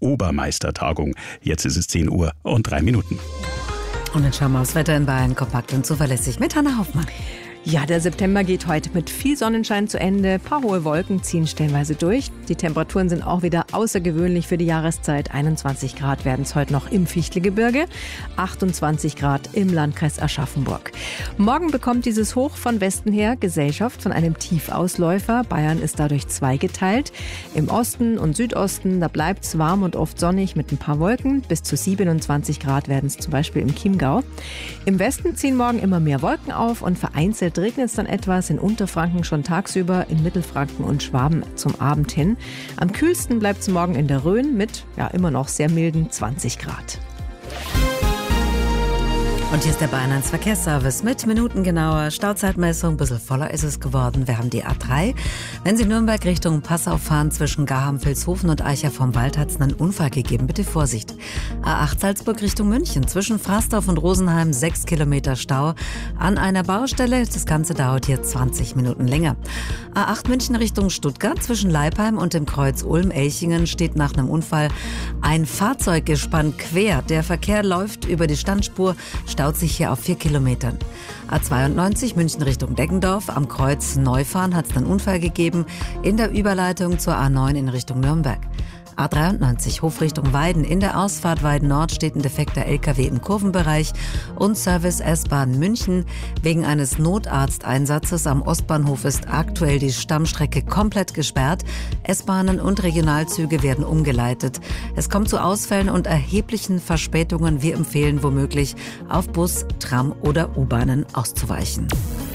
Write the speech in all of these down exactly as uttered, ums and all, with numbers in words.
Obermeistertagung. Jetzt ist es zehn Uhr und drei Minuten. Und dann schauen wir aufs Wetter in Bayern kompakt und zuverlässig mit Hanna Hoffmann. Ja, der September geht heute mit viel Sonnenschein zu Ende. Ein paar hohe Wolken ziehen stellenweise durch. Die Temperaturen sind auch wieder außergewöhnlich für die Jahreszeit. einundzwanzig Grad werden es heute noch im Fichtelgebirge, achtundzwanzig Grad im Landkreis Aschaffenburg. Morgen bekommt dieses Hoch von Westen her Gesellschaft von einem Tiefausläufer. Bayern ist dadurch zweigeteilt. Im Osten und Südosten, da bleibt es warm und oft sonnig mit ein paar Wolken. Bis zu siebenundzwanzig Grad werden es zum Beispiel im Chiemgau. Im Westen ziehen morgen immer mehr Wolken auf und vereinzelt regnet es dann etwas, in Unterfranken schon tagsüber, in Mittelfranken und Schwaben zum Abend hin. Am kühlsten bleibt es morgen in der Rhön mit ja immer noch sehr milden zwanzig Grad. Und hier ist der Bayern eins Verkehrsservice mit minutengenauer Stauzeitmessung. Ein bisschen voller ist es geworden. Wir haben die A drei. Wenn Sie Nürnberg Richtung Passau fahren, zwischen Garham-Vilshofen und Eicher vom Wald hat es einen Unfall gegeben. Bitte Vorsicht. A acht Salzburg Richtung München. Zwischen Frasdorf und Rosenheim sechs Kilometer Stau an einer Baustelle. Das Ganze dauert hier zwanzig Minuten länger. A acht München Richtung Stuttgart. Zwischen Leipheim und dem Kreuz Ulm-Elchingen steht nach einem Unfall ein Fahrzeuggespann quer. Der Verkehr läuft über die Standspur, staut sich hier auf vier Kilometern. A zweiundneunzig München Richtung Deggendorf. Am Kreuz Neufahren hat es einen Unfall gegeben in der Überleitung zur A neun in Richtung Nürnberg. A dreiundneunzig Hof Richtung Weiden. In der Ausfahrt Weiden Nord steht ein defekter L K W im Kurvenbereich. Und Service S-Bahn München. Wegen eines Notarzteinsatzes am Ostbahnhof ist aktuell die Stammstrecke komplett gesperrt. S-Bahnen und Regionalzüge werden umgeleitet. Es kommt zu Ausfällen und erheblichen Verspätungen. Wir empfehlen womöglich, auf Bus, Tram oder U-Bahnen auszuweichen.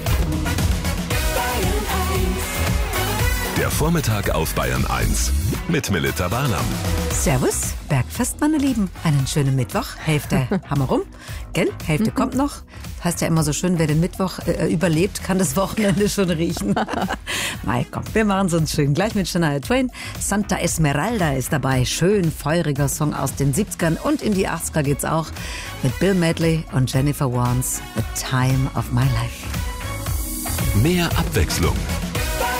Der Vormittag auf Bayern eins mit Melita Barnam. Servus, Bergfest, meine Lieben. Einen schönen Mittwoch. Hälfte haben wir rum, gell? Hälfte mhm. kommt noch. Heißt ja immer so schön, wer den Mittwoch äh, überlebt, kann das Wochenende schon riechen. Mai, komm, wir machen es uns schön. Gleich mit Shania Twain. Santa Esmeralda ist dabei. Schön feuriger Song aus den siebzigern. Und in die achtziger geht's auch mit Bill Medley und Jennifer Warnes. The Time of My Life. Mehr Abwechslung